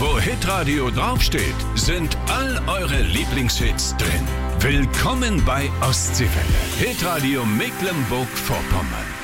Wo Hitradio draufsteht, sind all eure Lieblingshits drin. Willkommen bei Ostseewelle. Hitradio Mecklenburg-Vorpommern.